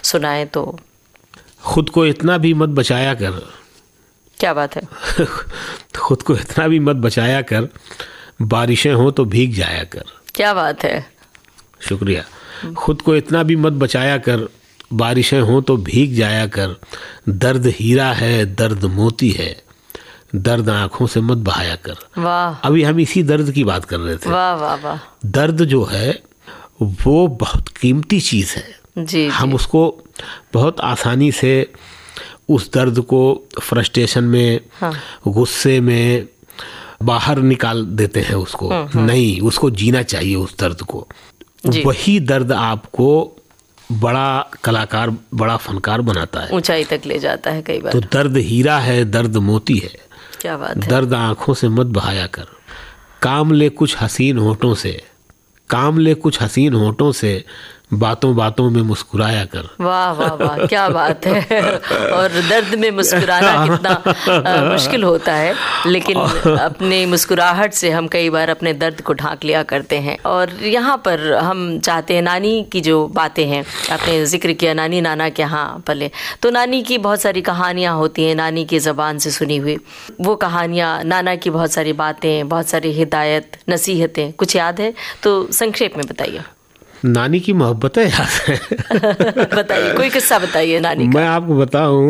सुनाएं तो। खुद को इतना भी मत बचाया कर। क्या बात है। खुद को इतना भी मत बचाया कर, बारिशें हो तो भीग जाया कर। क्या बात है। शुक्रिया। खुद को इतना भी मत बचाया कर, बारिशें हो तो भीग जाया कर। दर्द हीरा है, दर्द मोती है, दर्द आंखों से मत बहाया कर। वाह। अभी हम इसी दर्द की बात कर रहे थे। वाह वाह वाह। दर्द जो है वो बहुत कीमती चीज़ है। जी, हम जी। उसको बहुत आसानी से उस दर्द को फ्रस्ट्रेशन में, हाँ। गुस्से में बाहर निकाल देते हैं उसको। नहीं, उसको जीना चाहिए उस दर्द को। जी। वही दर्द आपको बड़ा कलाकार, बड़ा फनकार बनाता है, ऊंचाई तक ले जाता है कई बार। तो दर्द हीरा है, दर्द मोती है, क्या बात है। दर्द आंखों से मत बहाया कर। काम ले कुछ हसीन होठों से, काम ले कुछ हसीन होठों से, बातों बातों में मुस्कुराया कर। वाह वाह वाह, क्या बात है। और दर्द में मुस्कुराना कितना मुश्किल होता है, लेकिन अपनी मुस्कुराहट से हम कई बार अपने दर्द को ढांक लिया करते हैं। और यहाँ पर हम चाहते हैं, नानी की जो बातें हैं, आपने जिक्र किया नानी नाना के यहाँ पले, तो नानी की बहुत सारी कहानियाँ होती हैं, नानी की ज़बान से सुनी हुई वो कहानियाँ, नाना की बहुत सारी बातें, बहुत सारी हिदायत, नसीहतें, कुछ याद है तो संक्षेप में बताइए। नानी की मोहब्बतें याद है। बताइए, कोई किस्सा बताइए नानी का। मैं आपको बताऊं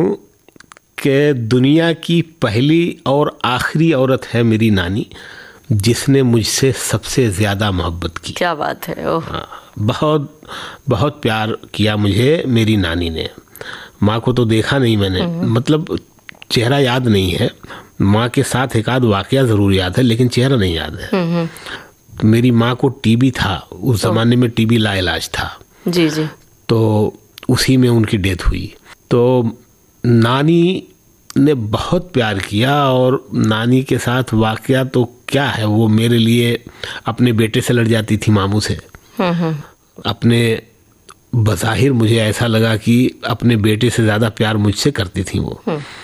कि दुनिया की पहली और आखिरी औरत है मेरी नानी, जिसने मुझसे सबसे ज़्यादा मोहब्बत की। क्या बात है। ओह। हाँ, बहुत बहुत प्यार किया मुझे मेरी नानी ने। माँ को तो देखा नहीं मैंने, मतलब चेहरा याद नहीं है। माँ के साथ एक आध वाकया ज़रूर याद है, लेकिन चेहरा नहीं याद है। मेरी माँ को टीबी था, उस ज़माने में टीबी लाइलाज था। जी जी। तो उसी में उनकी डेथ हुई। तो नानी ने बहुत प्यार किया, और नानी के साथ वाकया तो क्या है, वो मेरे लिए अपने बेटे से लड़ जाती थी, मामू से। अपने बज़ाहिर मुझे ऐसा लगा कि अपने बेटे से ज़्यादा प्यार मुझसे करती थी वो।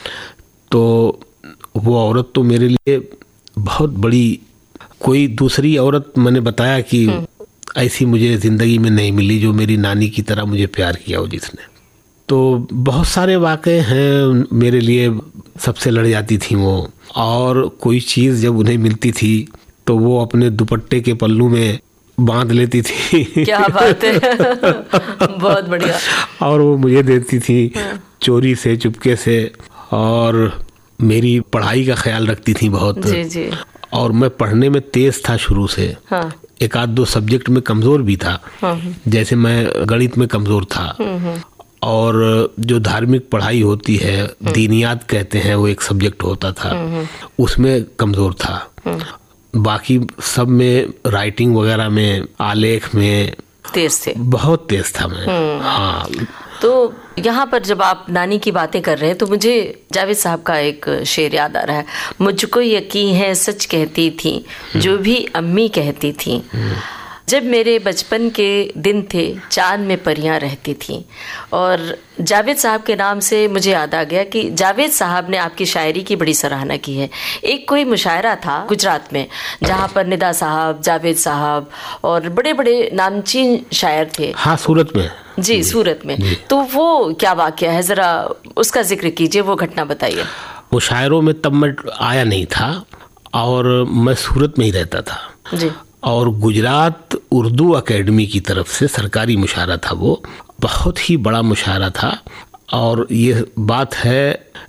तो वो औरत तो मेरे लिए बहुत बड़ी, कोई दूसरी औरत मैंने बताया कि ऐसी मुझे ज़िंदगी में नहीं मिली जो मेरी नानी की तरह मुझे प्यार किया हो जिसने। तो बहुत सारे वाक़े हैं मेरे लिए, सबसे लड़ जाती थी वो। और कोई चीज़ जब उन्हें मिलती थी तो वो अपने दुपट्टे के पल्लू में बांध लेती थी। क्या बात है। बहुत बढ़िया। और वो मुझे देती थी चोरी से, चुपके से। और मेरी पढ़ाई का ख्याल रखती थी बहुत। जी जी। और मैं पढ़ने में तेज था शुरू से। हाँ। एक आध दो सब्जेक्ट में कमज़ोर भी था। जैसे मैं गणित में कमज़ोर था, और जो धार्मिक पढ़ाई होती है, दीनियात कहते हैं, वो एक सब्जेक्ट होता था, उसमें कमज़ोर था। बाकी सब में, राइटिंग वगैरह में, आलेख में तेज थे। बहुत तेज था मैं। हाँ। तो यहाँ पर जब आप नानी की बातें कर रहे हैं तो मुझे जावेद साहब का एक शेर याद आ रहा है। मुझको यकीन है सच कहती थी जो भी अम्मी कहती थी, जब मेरे बचपन के दिन थे चांद में परियां रहती थीं। और जावेद साहब के नाम से मुझे याद आ गया कि जावेद साहब ने आपकी शायरी की बड़ी सराहना की है। एक कोई मुशायरा था गुजरात में जहाँ पर निदा साहब, जावेद साहब और बड़े बड़े नामचीन शायर थे। हाँ, सूरत में। जी, सूरत में। तो वो क्या वाकया है, ज़रा उसका जिक्र कीजिए, वो घटना बताइए। मुशायरों में तब मैं आया नहीं था, और मैं सूरत में ही रहता था। जी। और गुजरात उर्दू एकेडमी की तरफ से सरकारी मुशायरा था, वो बहुत ही बड़ा मुशायरा था। और ये बात है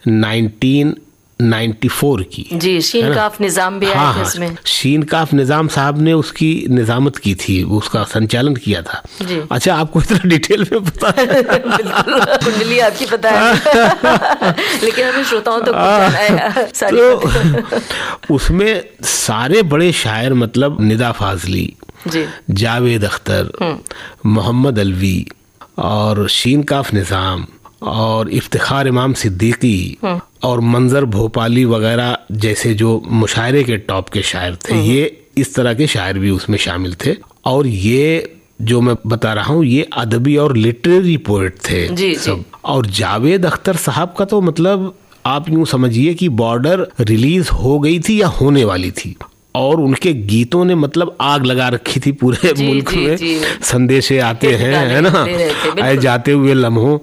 1994 की। जी, शीन काफ निज़ाम भी आए थे इसमें। शीन काफ निज़ाम साहब ने उसकी निज़ामत की थी, उसका संचालन किया था। जी। अच्छा, आपको इतना डिटेल में पता है? बिल्कुल, कुंडली आपकी पता है। लेकिन हमें श्रोताओं तक पहुंचाना है सारी। तो उसमें सारे बड़े शायर, मतलब निदा फाजली, जावेद अख्तर, मोहम्मद अलवी और शीन काफ निज़ाम और इफ्तिखार इमाम सिद्दीकी और मंजर भोपाली वगैरह जैसे जो मुशायरे के टॉप के शायर थे, ये इस तरह के शायर भी उसमें शामिल थे। और ये जो मैं बता रहा हूँ, ये अदबी और लिटरेरी पोएट थे जी, सब। जी। और जावेद अख्तर साहब का तो मतलब आप यूं समझिए कि बॉर्डर रिलीज हो गई थी या होने वाली थी, और उनके गीतों ने मतलब आग लगा रखी थी पूरे मुल्क में। संदेशे आते हैं, है ना, आए जाते हुए लम्हों।